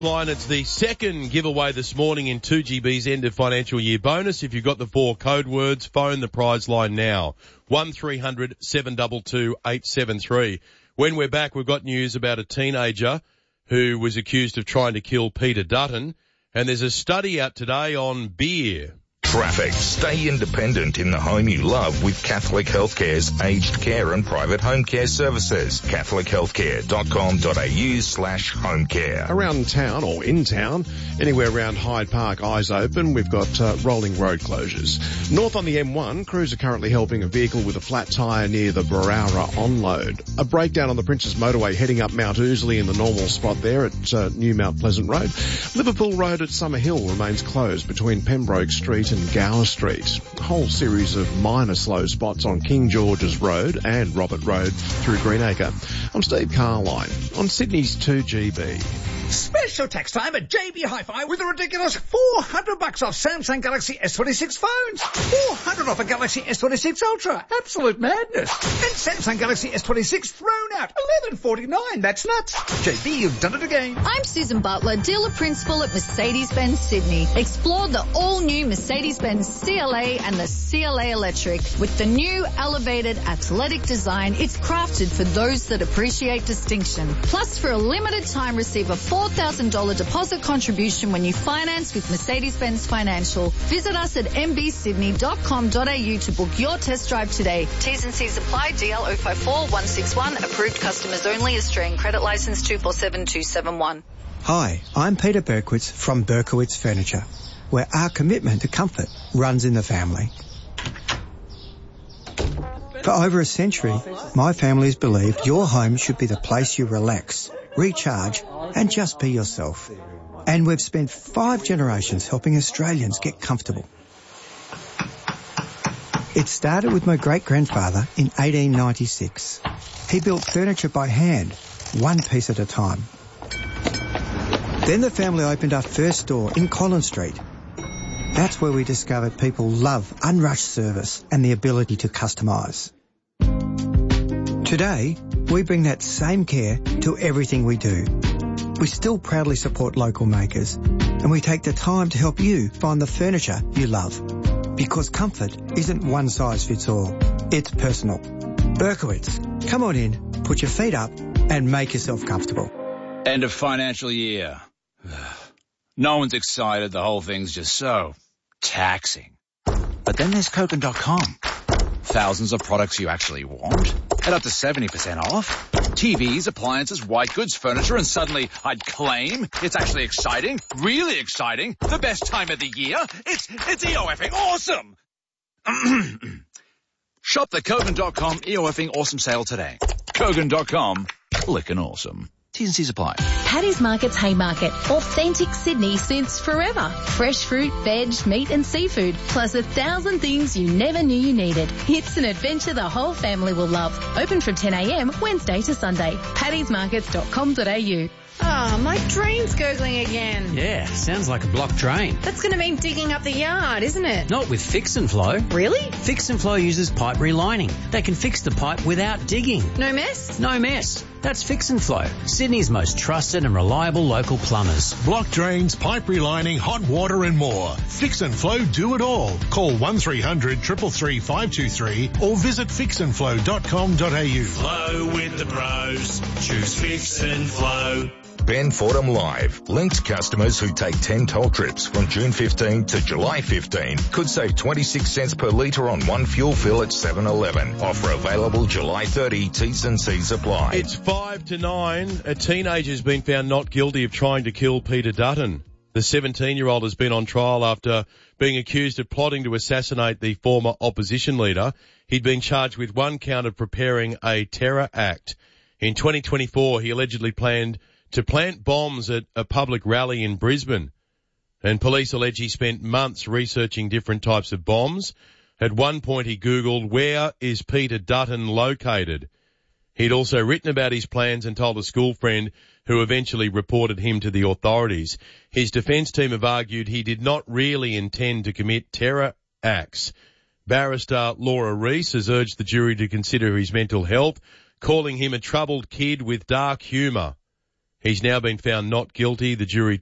Line, it's the second giveaway this morning in 2GB's end of financial year bonus. If you've got the 4 code words, phone the prize line now. 1300 722 873. When we're back, we've got news about a teenager who was accused of trying to kill Peter Dutton. And there's a study out today on beer. Traffic. Stay independent in the home you love with Catholic Healthcare's aged care and private home care services. CatholicHealthcare.com.au/home care. Around town or in town, anywhere around Hyde Park, eyes open, we've got rolling road closures. North on the M1, crews are currently helping a vehicle with a flat tyre near the Barara onload. A breakdown on the Princes Motorway heading up Mount Ousley in the normal spot there at New Mount Pleasant Road. Liverpool Road at Summer Hill remains closed between Pembroke Street and Gower Street. A whole series of minor slow spots on King George's Road and Robert Road through Greenacre. I'm Steve Carline on Sydney's 2GB. Special tax time at JB Hi-Fi with a ridiculous $400 off Samsung Galaxy S26 phones. $400 off a Galaxy S26 Ultra. Absolute madness. And Samsung Galaxy S26 thrown out. $11.49. That's nuts. JB, you've done it again. I'm Susan Butler, dealer principal at Mercedes-Benz Sydney. Explore the all-new Mercedes-Benz CLA and the CLA Electric. With the new elevated athletic design, it's crafted for those that appreciate distinction. Plus, for a limited time, receive a $4,000 deposit contribution when you finance with Mercedes-Benz Financial. Visit us at mbsydney.com.au to book your test drive today. T's and C's apply. DL 054161. Approved customers only. Australian credit license 247271. Hi, I'm Peter Berkowitz from Berkowitz Furniture, where our commitment to comfort runs in the family. For over a century, my family's believed your home should be the place you relax, recharge, and just be yourself. And we've spent 5 generations helping Australians get comfortable. It started with my great-grandfather in 1896. He built furniture by hand, one piece at a time. Then the family opened our first store in Collins Street. That's where we discovered people love unrushed service and the ability to customise. Today, we bring that same care to everything we do. We still proudly support local makers, and we take the time to help you find the furniture you love. Because comfort isn't one size fits all. It's personal. Berkowitz, come on in, put your feet up, and make yourself comfortable. End of financial year. No one's excited. The whole thing's just so taxing. But then there's Kogan.com. Thousands of products you actually want at up to 70% off. TVs, appliances, white goods, furniture, and suddenly I'd claim it's actually exciting, really exciting, the best time of the year. It's EOFing awesome. Shop the Kogan.com EOFing awesome sale today. Kogan.com, clickin' awesome. T's and C's apply. Paddy's Market's Haymarket. Authentic Sydney since forever. Fresh fruit, veg, meat and seafood, plus 1,000 things you never knew you needed. It's an adventure the whole family will love. Open from 10 a.m. Wednesday to Sunday. paddysmarkets.com.au. Oh, my drain's gurgling again. Yeah, sounds like a blocked drain. That's going to mean digging up the yard, isn't it? Not with Fix and Flow. Really? Fix and Flow uses pipe relining. They can fix the pipe without digging. No mess? No mess. That's Fix and Flow, Sydney's most trusted and reliable local plumbers. Block drains, pipe relining, hot water and more. Fix and Flow do it all. Call 1300 333 523 or visit fixandflow.com.au. Flow with the pros. Choose Fix and Flow. Ben Fordham Live. Linked customers who take 10 toll trips from June 15 to July 15 could save 26 cents per litre on one fuel fill at 7-Eleven. Offer available July 30. T's and C's apply. It's 5 to 9. A teenager's been found not guilty of trying to kill Peter Dutton. The 17-year-old has been on trial after being accused of plotting to assassinate the former opposition leader. He'd been charged with 1 count of preparing a terror act. In 2024, he allegedly planned to plant bombs at a public rally in Brisbane. And police allege he spent months researching different types of bombs. At one point he Googled, "Where is Peter Dutton located?" He'd also written about his plans and told a school friend who eventually reported him to the authorities. His defence team have argued he did not really intend to commit terror acts. Barrister Laura Rees has urged the jury to consider his mental health, calling him a troubled kid with dark humour. He's now been found not guilty. The jury